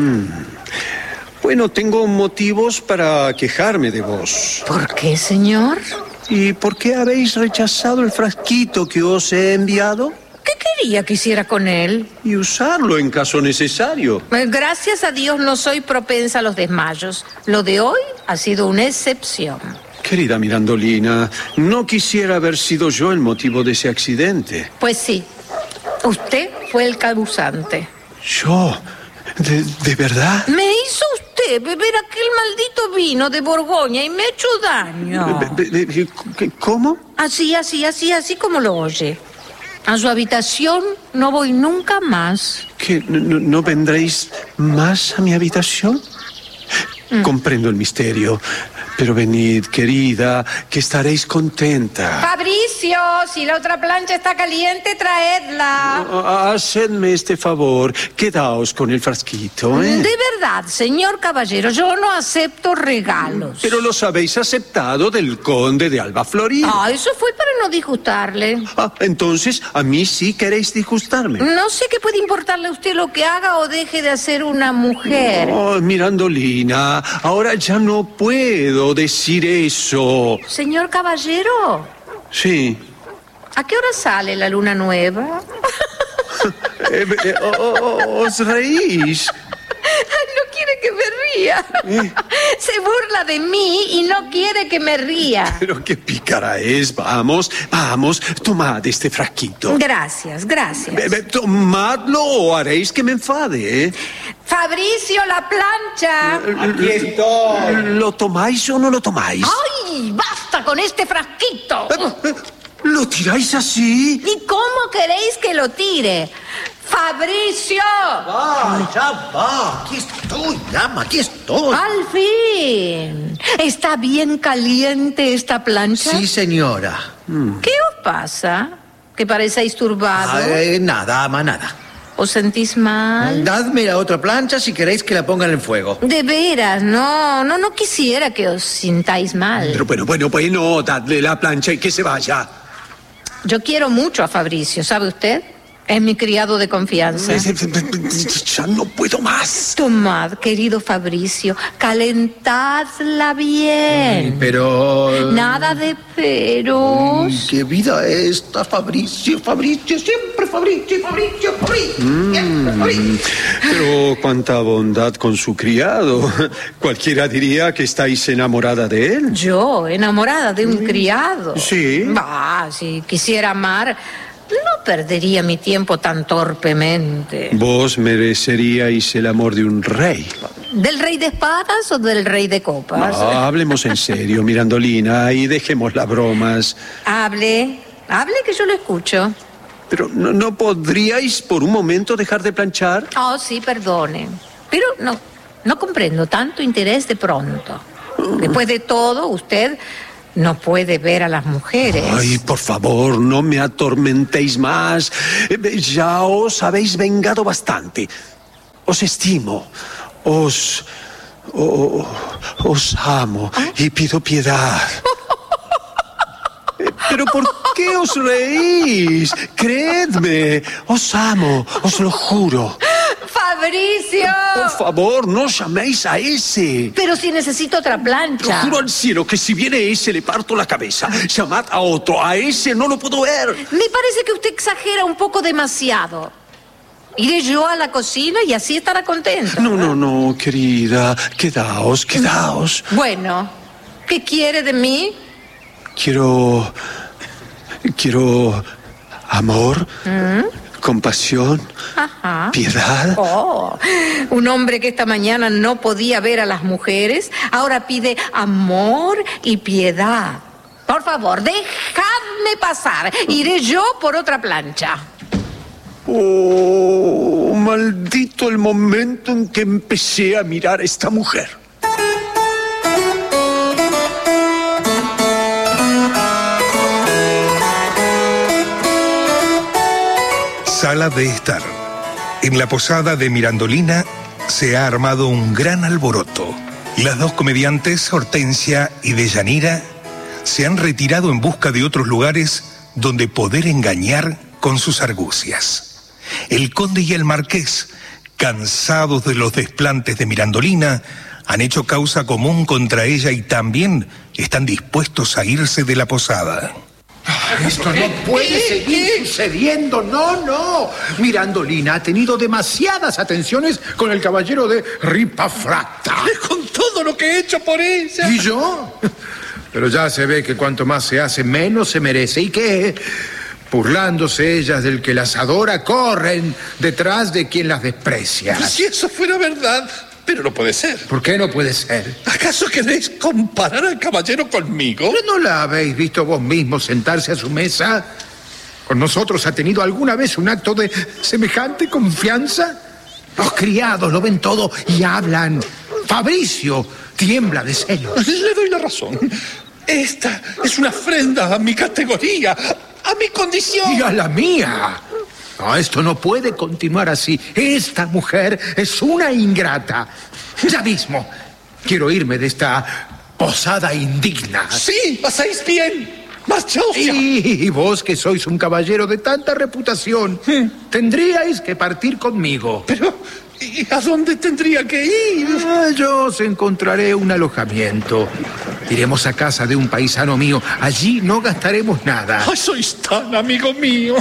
Bueno, tengo motivos para quejarme de vos. ¿Por qué, señor? ¿Y por qué habéis rechazado el frasquito que os he enviado? ¿Qué quería que hiciera con él? Y usarlo en caso necesario. Eh, Gracias a Dios no soy propensa a los desmayos. Lo de hoy ha sido una excepción. Querida Mirandolina, no quisiera haber sido yo el motivo de ese accidente. Pues sí, usted fue el causante. ¿Yo? ¿De, de verdad? Me hizo usted beber aquel maldito vino de Borgoña y me ha hecho daño. Be- be- be- ¿qué- ¿Cómo? Así, así, así, así como lo oye. A su habitación no voy nunca más. ¿Que no, no- no vendréis más a mi habitación? Comprendo el misterio, pero venid, querida, que estaréis contenta. Fabricio, si la otra plancha está caliente, traedla. Ah, Hacedme este favor, quedaos con el frasquito, ¿eh? De verdad, señor caballero, yo no acepto regalos. Pero los habéis aceptado del conde de Alba Florida. Ah, eso fue para no disgustarle. Ah, entonces, a mí sí queréis disgustarme. No sé qué puede importarle a usted lo que haga o deje de hacer una mujer. Oh, Mirandolina, ahora ya no puedo decir eso. Señor caballero, Sí. ¿a qué hora sale la luna nueva? Eh, eh, oh, oh, oh, os reís. Ay, no quiere que me ría. Se burla de mí y no quiere que me ría. Pero qué pícara es. Vamos, vamos, tomad este frasquito. Gracias, gracias. Be- be- Tomadlo o haréis que me enfade, ¿eh? Fabricio, la plancha. Aquí estoy. ¿Lo tomáis o no lo tomáis? ¡Ay, basta con este frasquito! Eh, eh, ¿Lo tiráis así? ¿Y cómo queréis que lo tire? ¡Fabricio! Va, ya va. Aquí estoy, dama, aquí estoy. ¡Al fin! ¿Está bien caliente esta plancha? Sí, señora. ¿Qué os pasa? ¿Que parecéis turbado? Ay, nada, ama, nada. ¿Os sentís mal? Dadme la otra plancha si queréis que la pongan en fuego. De veras, no, no, no quisiera que os sintáis mal. Pero bueno, bueno, bueno, dadle la plancha y que se vaya. Yo quiero mucho a Fabricio, ¿sabe usted? Es mi criado de confianza. Ya no puedo más. Tomad, querido Fabricio, calentadla bien. Pero... Nada de peros. Ay, qué vida esta, Fabricio, Fabricio, siempre Fabricio, Fabricio, Fabricio. Siempre Fabricio. Pero cuánta bondad con su criado. Cualquiera diría que estáis enamorada de él. Yo, enamorada de un criado. Sí. Bah, si quisiera amar, no perdería mi tiempo tan torpemente. Vos mereceríais el amor de un rey. ¿Del rey de espadas o del rey de copas? No, hablemos en serio, Mirandolina, y dejemos las bromas. Hable, hable que yo lo escucho. Pero ¿no, no podríais por un momento dejar de planchar? Oh, sí, perdone. Pero no, no comprendo tanto interés de pronto. Después de todo, usted no puede ver a las mujeres. Ay, por favor, no me atormentéis más. Ya os habéis vengado bastante. Os estimo. Os... os, os amo y pido piedad. ¿Pero por qué os reís? Creedme, os amo, os lo juro. ¡Fabricio! Por favor, no llaméis a ese. Pero si necesito otra plancha. Lo juro al cielo que si viene ese le parto la cabeza. Llamad a otro, a ese no lo puedo ver. Me parece que usted exagera un poco demasiado. Iré yo a la cocina y así estará contento. No, no, no, querida. Quedaos, quedaos. Bueno, ¿qué quiere de mí? Quiero... Quiero... amor, ¿Mm? compasión, Ajá. piedad. Oh, un hombre que esta mañana no podía ver a las mujeres, ahora pide amor y piedad. Por favor, dejadme pasar. Iré yo por otra plancha. Oh, maldito el momento en que empecé a mirar a esta mujer. Sala de estar. En la posada de Mirandolina se ha armado un gran alboroto. Las dos comediantes, Hortensia y Deyanira, se han retirado en busca de otros lugares donde poder engañar con sus argucias. El conde y el marqués, cansados de los desplantes de Mirandolina, han hecho causa común contra ella y también están dispuestos a irse de la posada. Esto no puede seguir sucediendo, no, no. Mirandolina ha tenido demasiadas atenciones con el caballero de Ripafrata. Con todo lo que he hecho por ella. ¿Y yo? Pero ya se ve que cuanto más se hace, menos se merece. ¿Y qué? Burlándose ellas del que las adora, corren detrás de quien las desprecia. Si eso fuera verdad, pero no puede ser. ¿Por qué no puede ser? ¿Acaso queréis comparar al caballero conmigo? ¿Pero no la habéis visto vos mismo sentarse a su mesa? ¿Con nosotros ha tenido alguna vez un acto de semejante confianza? Los criados lo ven todo y hablan. Fabricio tiembla de celos. Le doy la razón. Esta es una afrenta a mi categoría, a mi condición. Y a la mía. No, esto no puede continuar así. Esta mujer es una ingrata. Ya mismo quiero irme de esta posada indigna. Sí, pasáis bien. Marchaos ya. Y vos, que sois un caballero de tanta reputación, tendríais que partir conmigo. Pero, ¿y a dónde tendría que ir? Ah, yo os encontraré un alojamiento. Iremos a casa de un paisano mío. Allí no gastaremos nada. Ay, sois tan amigo mío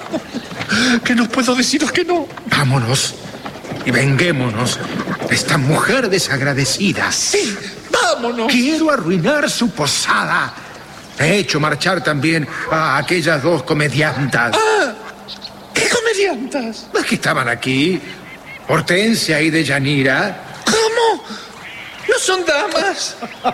que no puedo deciros que no. Vámonos y venguémonos de esta mujer desagradecida. Sí, vámonos. Quiero arruinar su posada. He hecho marchar también a aquellas dos comediantas. Ah, ¿qué comediantas? Las que estaban aquí, Hortensia y Deyanira. ¿Cómo? ¿No son damas?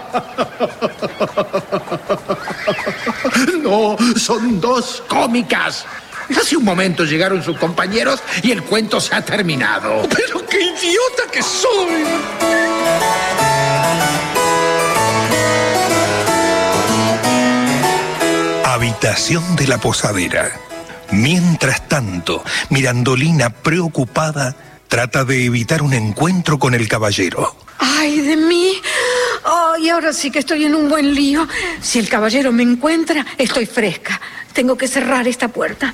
No, son dos cómicas. Hace un momento llegaron sus compañeros y el cuento se ha terminado. ¡Pero qué idiota que soy! Habitación de la posadera. Mientras tanto, Mirandolina, preocupada, trata de evitar un encuentro con el caballero. ¡Ay, de mí! ¡Ay, ahora sí que estoy en un buen lío! Si el caballero me encuentra, estoy fresca. Tengo que cerrar esta puerta.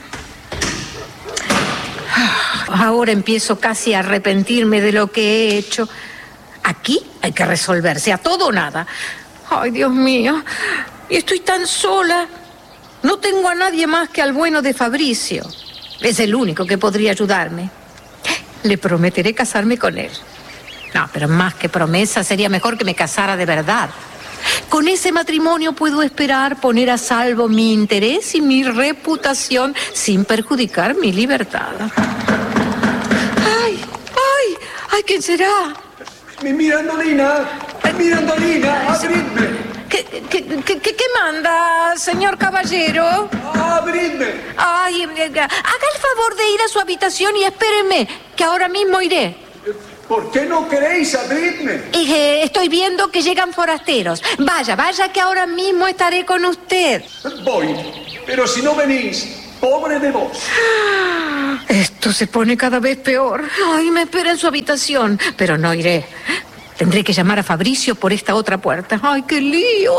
Ahora empiezo casi a arrepentirme de lo que he hecho. Aquí hay que resolverse, a todo o nada. ¡Ay, Dios mío! Y estoy tan sola. No tengo a nadie más que al bueno de Fabricio. Es el único que podría ayudarme. Le prometeré casarme con él. No, pero más que promesa, sería mejor que me casara de verdad. Con ese matrimonio puedo esperar poner a salvo mi interés y mi reputación sin perjudicar mi libertad. ¡Ay! ¡Ay! ¡Ay! ¿Quién será? Mi Mirandolina, Mirandolina, abridme. ¿Qué, qué, qué, qué, qué manda, señor caballero? Abridme. Ay, haga el favor de ir a su habitación y espéreme, que ahora mismo iré. ¿Por qué no queréis abrirme? Eh, estoy viendo que llegan forasteros. Vaya, vaya, que ahora mismo estaré con usted. Voy, pero si no venís, pobre de vos. Esto se pone cada vez peor. Ay, me espera en su habitación, pero no iré. Tendré que llamar a Fabricio por esta otra puerta. ¡Ay, qué lío!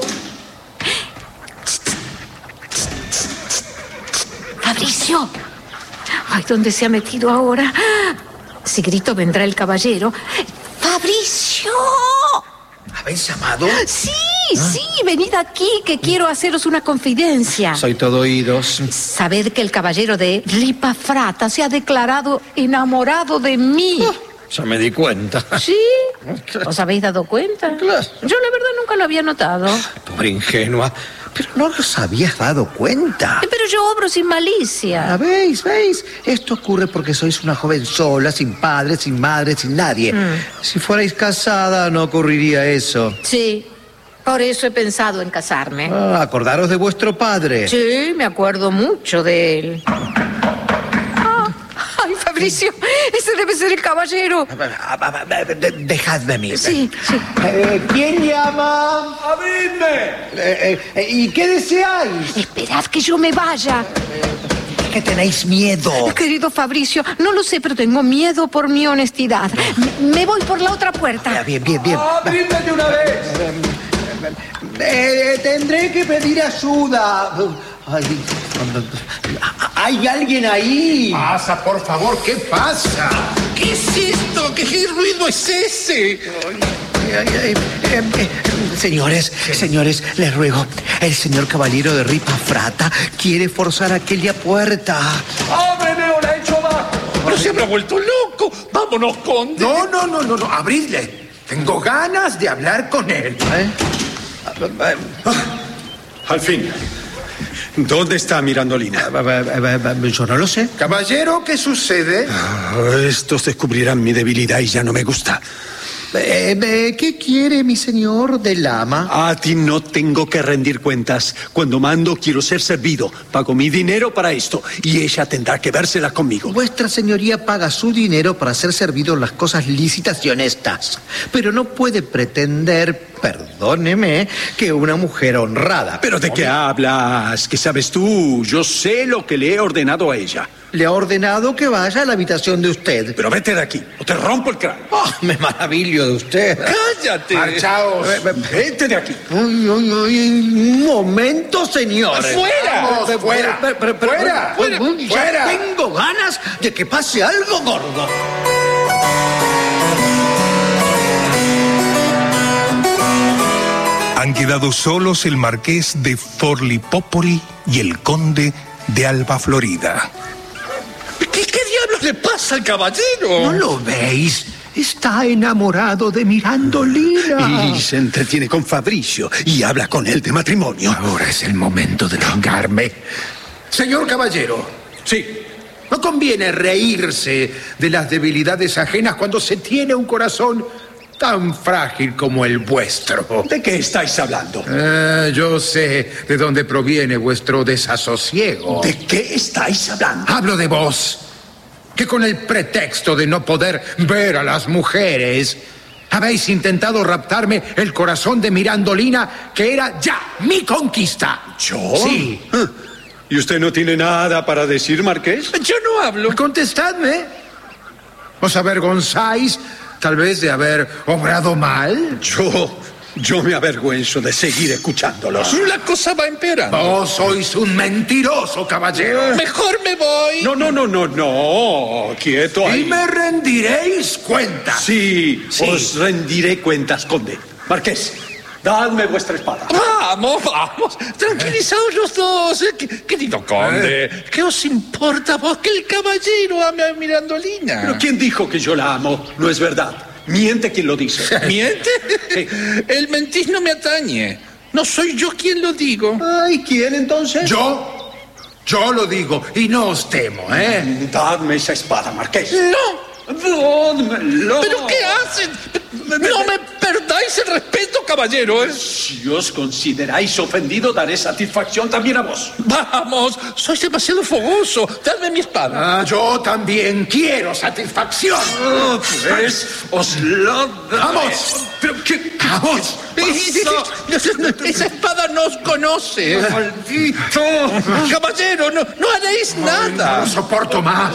¡Fabricio! ¡Ay, ¿dónde se ha metido ahora? Si grito, vendrá el caballero. ¡Fabricio! ¿Habéis llamado? Sí, sí, venid aquí, que quiero haceros una confidencia. Soy todo oídos. Sabed que el caballero de Ripafrata se ha declarado enamorado de mí. Oh, ya me di cuenta. ¿Sí? ¿Os habéis dado cuenta? Claro. Yo la verdad nunca lo había notado. Pobre ingenua. Pero no os habías dado cuenta. Pero yo obro sin malicia. Ah, ¿veis? ¿Veis? Esto ocurre porque sois una joven sola, sin padre, sin madre, sin nadie. Mm. Si fuerais casada, no ocurriría eso. Sí, por eso he pensado en casarme. Ah, acordaros de vuestro padre. Sí, me acuerdo mucho de él. Ay, Fabricio, ese debe ser el caballero. De, dejadme a mí. Sí, sí. Eh, ¿Quién llama? ¡Abridme! Eh, eh, ¿Y qué deseáis? Esperad que yo me vaya. Es que tenéis miedo. Querido Fabricio, no lo sé, pero tengo miedo por mi honestidad. Me, me voy por la otra puerta. Ah, bien, bien, bien. ¡Abridme de una vez! Eh, tendré que pedir ayuda. Ay, ¿hay alguien ahí? Pasa, por favor, ¿qué pasa? ¿Qué es esto? ¿Qué, qué ruido es ese? Ay, ay, ay, eh, eh, señores, señores, les ruego, el señor caballero de Ripafrata quiere forzar aquella puerta. ¡Ábreme o la echo abajo! Pero se habrá vuelto loco. Vámonos, conde. No, no, no, no, no, abridle. Tengo ganas de hablar con él. ¿Eh? Al fin. ¿Dónde está Mirandolina? Yo no lo sé. Caballero, ¿qué sucede? Ah, estos descubrirán mi debilidad y ya no me gusta. Eh, eh, ¿Qué quiere mi señor del ama? A ti no tengo que rendir cuentas. Cuando mando quiero ser servido. Pago mi dinero para esto y ella tendrá que vérsela conmigo. Vuestra señoría paga su dinero para ser servido en las cosas lícitas y honestas. Pero no puede pretender, perdóneme, que una mujer honrada... ¿Pero de qué hablas? ¿Qué sabes tú? Yo sé lo que le he ordenado a ella. Le ha ordenado que vaya a la habitación de usted. Pero vete de aquí o te rompo el cráneo. Oh, me maravillo de usted. ¡Cállate! Marchaos. Vete de aquí. Ay, ay, ay, un momento, señores. ¡Fuera! Vamos, fuera. Pero, pero, pero, Fuera. pero, pero, ya Fuera. tengo ganas de que pase algo gordo. Han quedado solos el marqués de Forlipópoli y el conde de Alba Florida. ¿Qué, qué diablos le pasa al caballero? ¿No lo veis? Está enamorado de Mirandolina. Y se entretiene con Fabricio y habla con él de matrimonio. Ahora es el momento de vengarme. Señor caballero. Sí. No conviene reírse de las debilidades ajenas cuando se tiene un corazón tan frágil como el vuestro. ¿De qué estáis hablando? Eh, yo sé de dónde proviene vuestro desasosiego. ¿De qué estáis hablando? Hablo de vos, que con el pretexto de no poder ver a las mujeres, habéis intentado raptarme el corazón de Mirandolina, que era ya mi conquista. ¿Yo? Sí. ¿Y usted no tiene nada para decir, marqués? Yo no hablo. Contestadme. ¿Os avergonzáis tal vez de haber obrado mal? Yo, yo me avergüenzo de seguir escuchándolos. La cosa va empeorando. Vos sois un mentiroso, caballero. Mejor me voy. No, no, no, no, no. Quieto ahí. Y me rendiréis cuenta. Sí, Sí. os rendiré cuentas, conde. Marqués, dadme vuestra espada. Vamos, vamos. Tranquilizaos los dos. eh, que- Querido conde, ¿qué os importa a vos que el caballero ame a Mirandolina? ¿Pero quién dijo que yo la amo? No es verdad. Miente quien lo dice. ¿Miente? Sí. El mentir no me atañe. No soy yo quien lo digo. Ay, ¿quién entonces? Yo, yo lo digo y no os temo, ¿eh? Dadme esa espada, marqués. No. Dádmelo. ¿Pero qué hacen? No me perdáis el respeto, caballero, ¿eh? Si os consideráis ofendido, daré satisfacción también a vos. Vamos, sois demasiado fogoso. Dadme mi espada. Ah, yo también quiero satisfacción. Oh, pues os lo daré. ¡Vamos! ¿Pero qué? ¡Vamos! Esa espada no os conoce. ¡Maldito! Caballero, no, no haréis nada. No soporto más.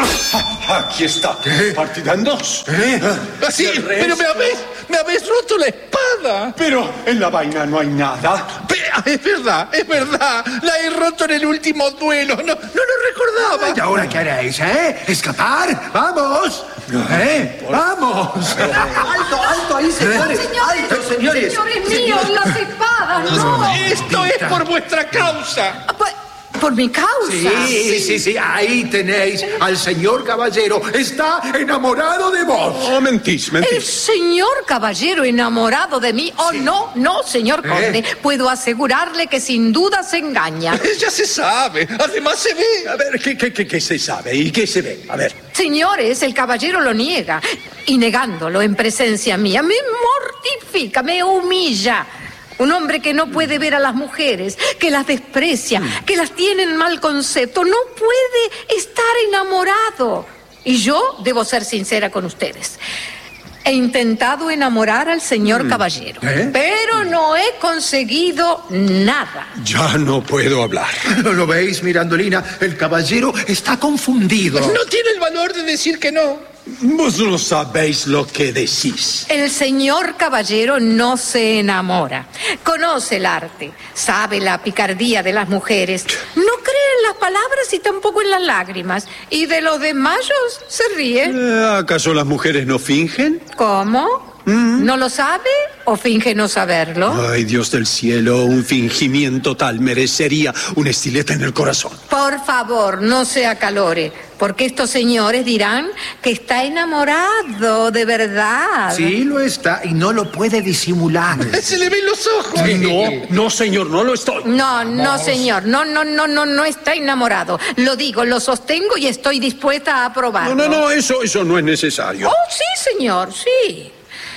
Aquí está. ¿Qué? Partida en dos. ¿Eh? Así, pero me habéis, me habéis roto la espada. Pero en la vaina no hay nada. Pe- Es verdad, es verdad. La he roto en el último duelo. No, no lo recordaba. ¿Y ahora qué haréis, eh? ¿Escapar? ¡Vamos! ¿Eh? ¡Vamos! ¡Alto, alto ahí, señores! ¡Alto, señores! Señores míos, las espadas, no. Esto es por vuestra causa. Por, por mi causa. Sí, sí, sí, ahí tenéis al señor caballero. Está enamorado de vos. Oh, mentís, El mentís. señor caballero enamorado de mí. Oh, no, no, señor conde. ¿Eh? Puedo asegurarle que sin duda se engaña. Ya se sabe. Además se ve. A ver, ¿qué, qué, qué, qué se sabe y qué se ve? A ver. Señores, el caballero lo niega. Y negándolo en presencia mía, me mortifica, me humilla. Un hombre que no puede ver a las mujeres, que las desprecia, que las tiene en mal concepto, no puede estar enamorado. Y yo debo ser sincera con ustedes. He intentado enamorar al señor caballero, ¿Eh? pero no he conseguido nada. Ya no puedo hablar. ¿No lo veis, Mirandolina? El caballero está confundido. No tiene el valor de decir que no. Vos no sabéis lo que decís. El señor caballero no se enamora. Conoce el arte, sabe la picardía de las mujeres. No cree en las palabras y tampoco en las lágrimas. Y de los desmayos se ríe. Eh, ¿Acaso las mujeres no fingen? ¿Cómo? ¿No lo sabe o finge no saberlo? Ay, Dios del cielo, un fingimiento tal merecería un estilete en el corazón. Por favor, no se acalore, porque estos señores dirán que está enamorado de verdad. Sí, lo está y no lo puede disimular. Se le ven los ojos. No, no, señor, no lo estoy. No, no, señor, no, no, no, no, no está enamorado. Lo digo, lo sostengo y estoy dispuesta a aprobarlo. No, no, no, eso, eso no es necesario. Oh, sí, señor, sí.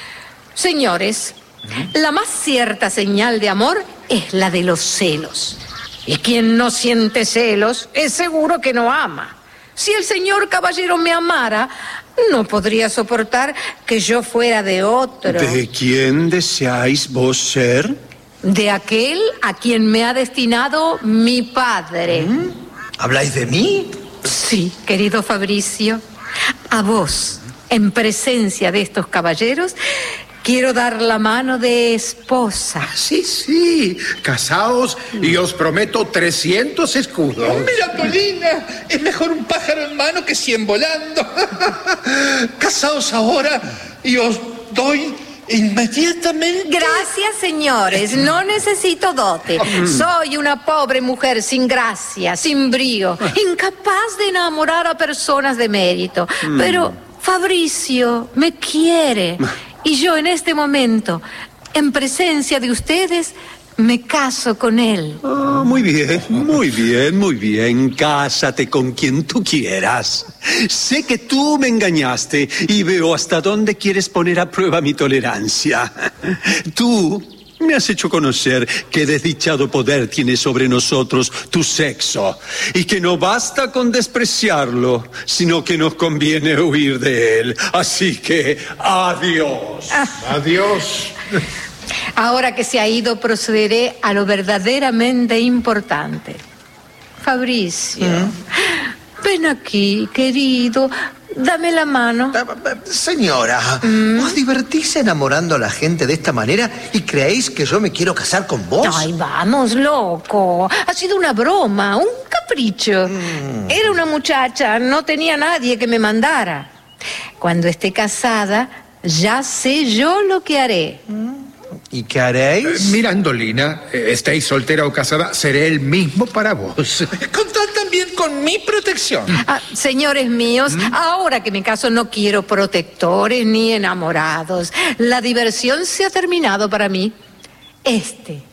Señores, la más cierta señal de amor es la de los celos. Y quien no siente celos es seguro que no ama. Si el señor caballero me amara, no podría soportar que yo fuera de otro. ¿De quién deseáis vos ser? De aquel a quien me ha destinado mi padre. ¿Habláis de mí? Sí, querido Fabricio. A vos, en presencia de estos caballeros, quiero dar la mano de esposa. Sí, sí. Casaos y os prometo trescientos escudos. Mirandolina, es mejor un pájaro en mano que cien volando. Casaos ahora y os doy inmediatamente. Gracias, señores. No necesito dote. Soy una pobre mujer sin gracia, sin brío, incapaz de enamorar a personas de mérito. Pero Fabricio me quiere. Y yo en este momento, en presencia de ustedes, me caso con él. Oh, muy bien, muy bien, muy bien. Cásate con quien tú quieras. Sé que tú me engañaste y veo hasta dónde quieres poner a prueba mi tolerancia. Tú me has hecho conocer qué desdichado poder tiene sobre nosotros tu sexo y que no basta con despreciarlo, sino que nos conviene huir de él. Así que, adiós. Adiós. Ahora que se ha ido, procederé a lo verdaderamente importante. Fabricio, ven aquí, querido. Dame la mano. Señora, ¿os divertís enamorando a la gente de esta manera y creéis que yo me quiero casar con vos? Ay, vamos, loco. Ha sido una broma, un capricho. Era una muchacha, no tenía nadie que me mandara. Cuando esté casada, ya sé yo lo que haré. ¿Y qué haréis? Mirandolina, eh, estéis soltera o casada, seré el mismo para vos. Contad también con mi protección. Ah, señores míos, ahora que me caso no quiero protectores ni enamorados. La diversión se ha terminado para mí. Este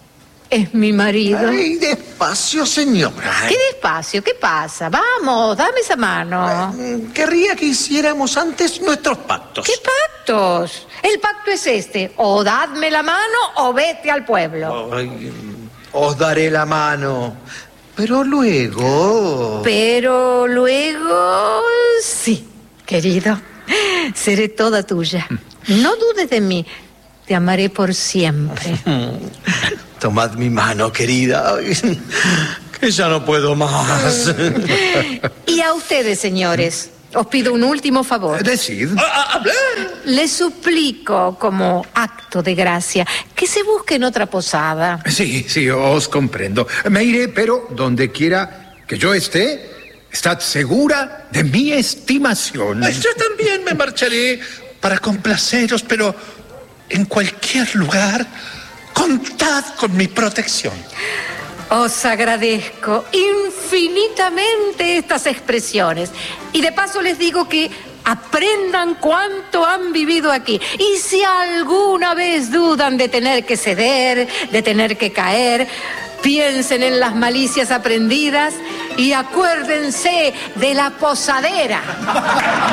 Es mi marido. Ay, despacio, señora. ¿Qué despacio? ¿Qué pasa? Vamos, dame esa mano. Eh, Querría que hiciéramos antes nuestros pactos. ¿Qué pactos? El pacto es este. O dadme la mano o vete al pueblo. Ay, os daré la mano. Pero luego... Pero luego... Sí, querido. Seré toda tuya. No dudes de mí. Te amaré por siempre. Tomad mi mano, querida. Que ya no puedo más. Y a ustedes, señores, os pido un último favor. Decid. Les suplico, como acto de gracia, que se busquen otra posada. Sí, sí, os comprendo. Me iré, pero donde quiera que yo esté, estad segura de mi estimación. Yo también me marcharé para complaceros, pero en cualquier lugar, contad con mi protección. Os agradezco infinitamente estas expresiones. Y de paso les digo que aprendan cuánto han vivido aquí. Y si alguna vez dudan de tener que ceder, de tener que caer, piensen en las malicias aprendidas y acuérdense de la posadera.